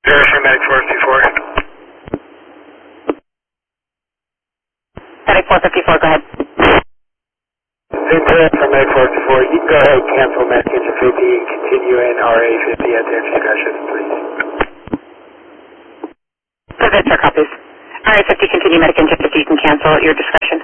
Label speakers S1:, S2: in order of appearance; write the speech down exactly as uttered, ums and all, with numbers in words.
S1: Zero Medic four fifty-four.
S2: Medic four fifty-four, go ahead.
S1: Ventura from Medic four fifty-four. You can go ahead and cancel Medic Engine fifty and continue in R A fifty at their discretion, please.
S2: Ventura copies. R A fifty, continue Medic Engine fifty, you can cancel at your discretion.